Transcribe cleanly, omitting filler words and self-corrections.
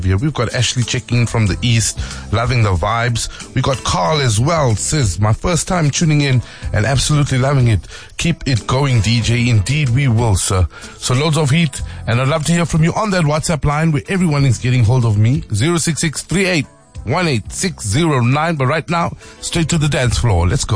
here. We've got Ashley checking in from the east, loving the vibes. We got Carl as well, says, my first time tuning in and absolutely loving it. Keep it going, DJ. Indeed we will, sir. So loads of heat, and I'd love to hear from you on that WhatsApp line where everyone is getting hold of me, 06638 18609. But right now, straight to the dance floor. Let's go.